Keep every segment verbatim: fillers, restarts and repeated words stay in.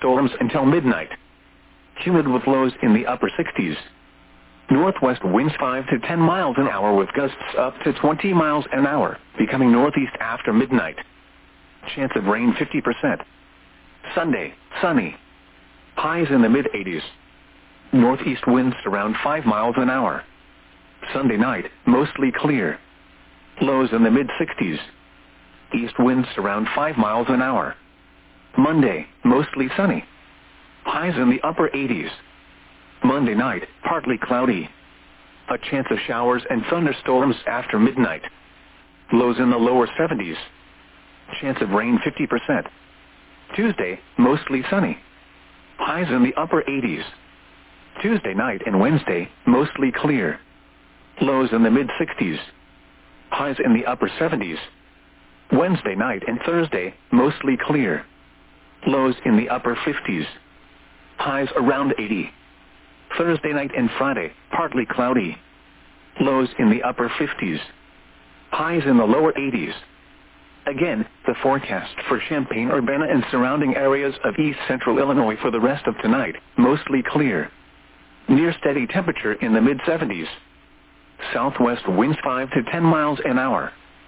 thunderstorms until midnight. Humid with lows in the upper sixties. Northwest winds five to ten miles an hour with gusts up to twenty miles an hour, becoming northeast after midnight. Chance of rain fifty percent. Sunday, sunny. Highs in the mid-eighties. Northeast winds around five miles an hour. Sunday night, mostly clear. Lows in the mid-sixties. East winds around five miles an hour. Monday, mostly sunny. Highs in the upper eighties. Monday night, partly cloudy. A chance of showers and thunderstorms after midnight. Lows in the lower seventies. Chance of rain fifty percent. Tuesday, mostly sunny. Highs in the upper eighties. Tuesday night and Wednesday, mostly clear. Lows in the mid-sixties. Highs in the upper seventies. Wednesday night and Thursday, mostly clear. Lows in the upper fifties. Highs around eighty. Thursday night and Friday, partly cloudy. Lows in the upper fifties. Highs in the lower eighties. Again, the forecast for Champaign-Urbana and surrounding areas of east central Illinois for the rest of tonight, mostly clear. Near steady temperature in the mid-seventies. Southwest winds five to ten miles an hour.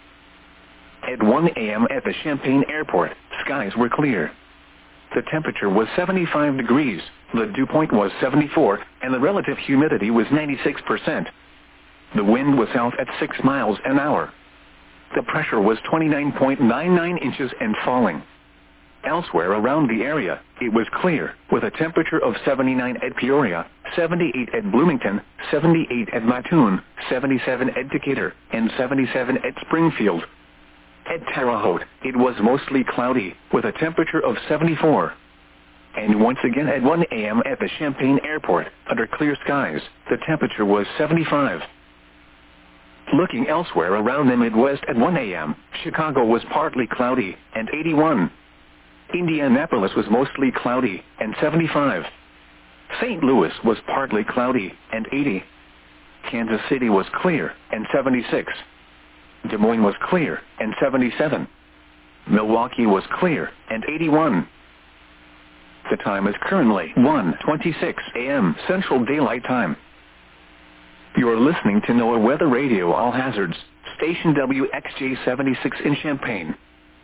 At one a m at the Champaign Airport, skies were clear. The temperature was seventy-five degrees, the dew point was seventy-four, and the relative humidity was ninety-six percent. The wind was south at six miles an hour. The pressure was twenty-nine point nine nine inches and falling. Elsewhere around the area, it was clear, with a temperature of seventy-nine at Peoria, seventy-eight at Bloomington, seventy-eight at Mattoon, seventy-seven at Decatur, and seventy-seven at Springfield. At Terre Haute, it was mostly cloudy, with a temperature of seventy-four. And once again at one a m at the Champaign Airport, under clear skies, the temperature was seventy-five. Looking elsewhere around the Midwest at one a m, Chicago was partly cloudy, and eighty-one. Indianapolis was mostly cloudy, and seventy-five. Saint Louis was partly cloudy, and eighty. Kansas City was clear, and seventy-six. Des Moines was clear, and seventy-seven. Milwaukee was clear, and eighty-one. The time is currently one twenty-six a m Central Daylight Time. You're listening to NOAA Weather Radio All Hazards, station W X J seventy-six in Champaign.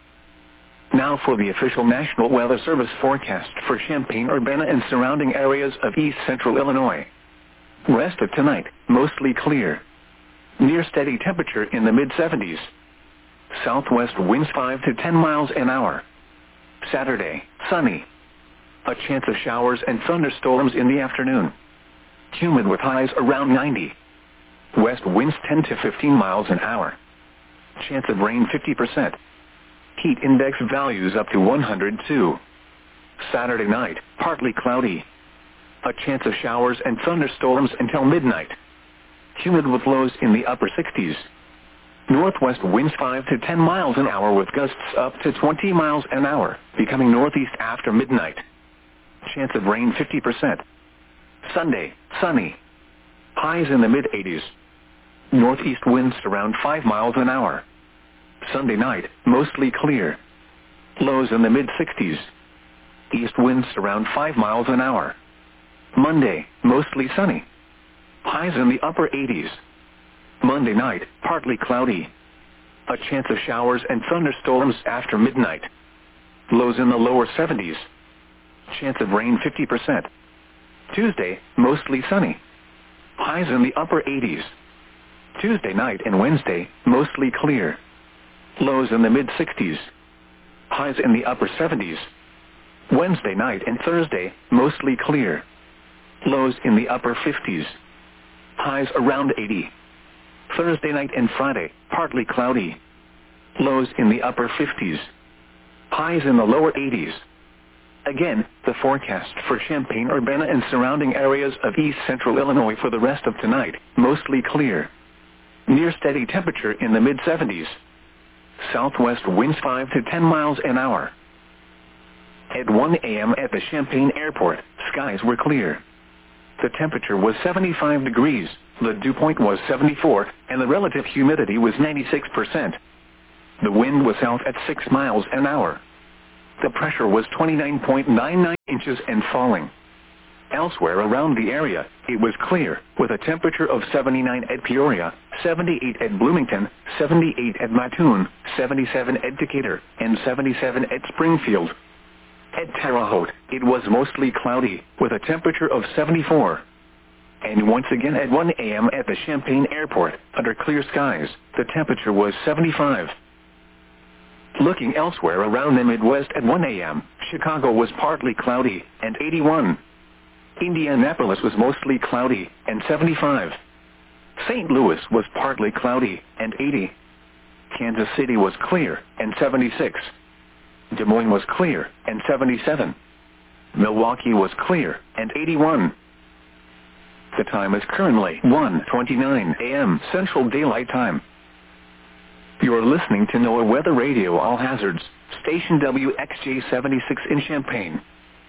Now for the official National Weather Service forecast for Champaign-Urbana and surrounding areas of east central Illinois. Rest of tonight, mostly clear. Near steady temperature in the mid-seventies. Southwest winds five to ten miles an hour. Saturday, sunny. A chance of showers and thunderstorms in the afternoon. Humid with highs around ninety. West winds ten to fifteen miles an hour. Chance of rain fifty percent. Heat index values up to one hundred two. Saturday night, partly cloudy. A chance of showers and thunderstorms until midnight. Humid with lows in the upper sixties. Northwest winds five to ten miles an hour with gusts up to twenty miles an hour, becoming northeast after midnight. Chance of rain fifty percent. Sunday, sunny. Highs in the mid-eighties. Northeast winds around five miles an hour. Sunday night, mostly clear. Lows in the mid-sixties. East winds around five miles an hour. Monday, mostly sunny. Highs in the upper eighties. Monday night, partly cloudy. A chance of showers and thunderstorms after midnight. Lows in the lower seventies. Chance of rain fifty percent. Tuesday, mostly sunny. Highs in the upper eighties. Tuesday night and Wednesday, mostly clear. Lows in the mid-sixties. Highs in the upper seventies. Wednesday night and Thursday, mostly clear. Lows in the upper fifties. Highs around eighty. Thursday night and Friday, partly cloudy. Lows in the upper fifties. Highs in the lower eighties. Again, the forecast for Champaign-Urbana and surrounding areas of east central Illinois for the rest of tonight, mostly clear. Near steady temperature in the mid-seventies. Southwest winds five to ten miles an hour. At one a m at the Champaign Airport, skies were clear. The temperature was seventy-five degrees, the dew point was seventy-four, and the relative humidity was ninety-six percent. The wind was south at six miles an hour. The pressure was twenty-nine point nine nine inches and falling. Elsewhere around the area, it was clear, with a temperature of seventy-nine at Peoria, seventy-eight at Bloomington, seventy-eight at Mattoon, seventy-seven at Decatur, and seventy-seven at Springfield. At Terre Haute, it was mostly cloudy, with a temperature of seventy-four. And once again at one A M at the Champaign Airport, under clear skies, the temperature was seventy-five. Looking elsewhere around the Midwest at one A M, Chicago was partly cloudy, and eighty-one. Indianapolis was mostly cloudy, and seventy-five. Saint Louis was partly cloudy, and eighty. Kansas City was clear, and seventy-six. Des Moines was clear, and seventy-seven. Milwaukee was clear, and eighty-one. The time is currently one twenty-nine A M Central Daylight Time. You are listening to NOAA Weather Radio All Hazards, station W X J seventy-six in Champaign.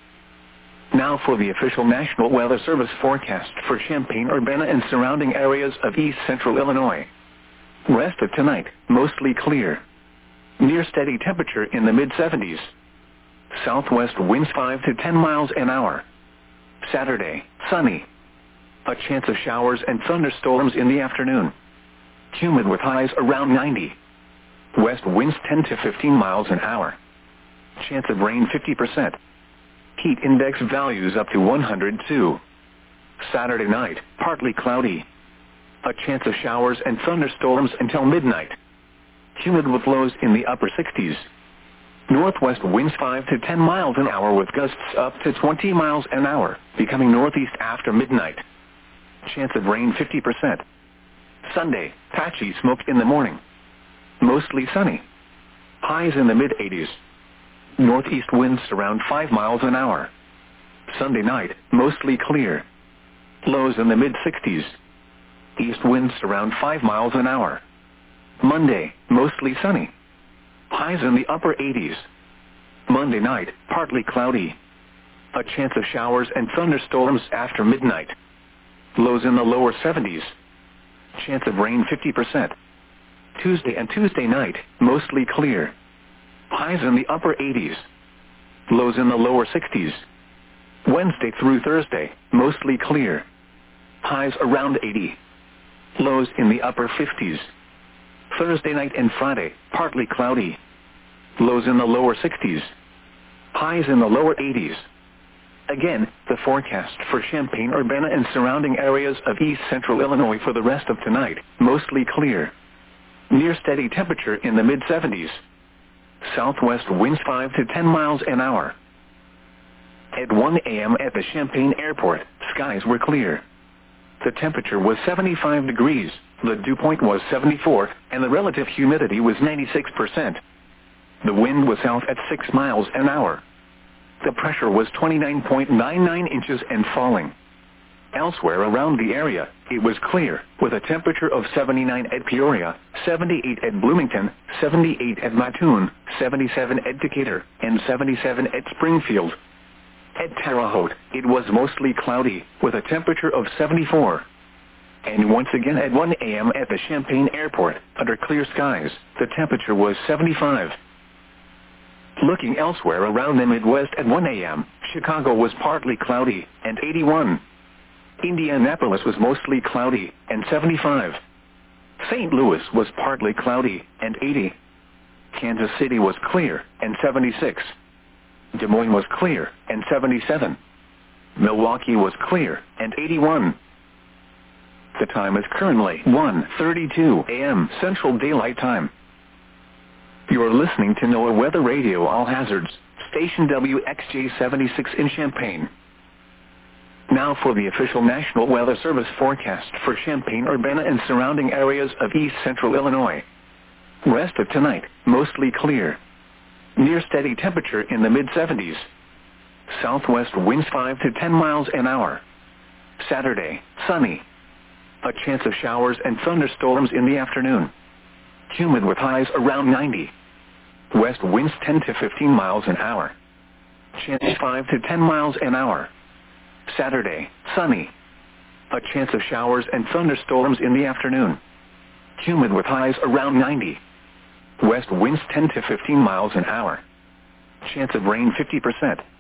Now for the official National Weather Service forecast for Champaign-Urbana and surrounding areas of east central Illinois. Rest of tonight, mostly clear. Near steady temperature in the mid seventies. Southwest winds five to ten miles an hour. Saturday, sunny. A chance of showers and thunderstorms in the afternoon. Humid with highs around ninety. West winds ten to fifteen miles an hour. Chance of rain fifty percent. Heat index values up to one hundred two. Saturday night, partly cloudy. A chance of showers and thunderstorms until midnight. Humid with lows in the upper sixties. Northwest winds five to ten miles an hour with gusts up to twenty miles an hour, becoming northeast after midnight. Chance of rain fifty percent. Sunday, patchy smoke in the morning. Mostly sunny. Highs in the mid eighties. Northeast winds around five miles an hour. Sunday night, mostly clear. Lows in the mid sixties. East winds around five miles an hour. Monday, mostly sunny. Highs in the upper eighties. Monday night, partly cloudy. A chance of showers and thunderstorms after midnight. Lows in the lower seventies. Chance of rain fifty percent. Tuesday and Tuesday night, mostly clear. Highs in the upper eighties. Lows in the lower sixties. Wednesday through Thursday, mostly clear. Highs around eighty. Lows in the upper fifties. Thursday night and Friday, partly cloudy. Lows in the lower sixties. Highs in the lower eighties. Again, the forecast for Champaign-Urbana and surrounding areas of east central Illinois for the rest of tonight, mostly clear. Near steady temperature in the mid seventies. Southwest winds five to ten miles an hour. At one A M at the Champaign Airport, skies were clear. The temperature was seventy-five degrees, the dew point was seventy-four, and the relative humidity was ninety-six percent. The wind was south at six miles an hour. The pressure was twenty-nine point nine nine inches and falling. Elsewhere around the area, it was clear, with a temperature of seventy-nine at Peoria, seventy-eight at Bloomington, seventy-eight at Mattoon, seventy-seven at Decatur, and seventy-seven at Springfield. At Terre Haute, it was mostly cloudy, with a temperature of seventy-four. And once again at one A M at the Champaign Airport, under clear skies, the temperature was seventy-five. Looking elsewhere around the Midwest at one A M, Chicago was partly cloudy, and eighty-one. Indianapolis was mostly cloudy, and seventy-five. Saint Louis was partly cloudy, and eighty. Kansas City was clear, and seventy-six. Des Moines was clear, and seventy-seven. Milwaukee was clear, and eighty-one. The time is currently one thirty-two A M Central Daylight Time. You are listening to NOAA Weather Radio All Hazards, station W X J seventy-six in Champaign. Now for the official National Weather Service forecast for Champaign-Urbana and surrounding areas of east central Illinois. Rest of tonight, mostly clear. Near steady temperature in the mid seventies. Southwest winds five to ten miles an hour. Saturday, sunny. A chance of showers and thunderstorms in the afternoon. Humid with highs around ninety. West winds ten to fifteen miles an hour. Chance five to ten miles an hour. Saturday, sunny. A chance of showers and thunderstorms in the afternoon. Humid with highs around ninety. West winds ten to fifteen miles an hour. Chance of rain fifty percent.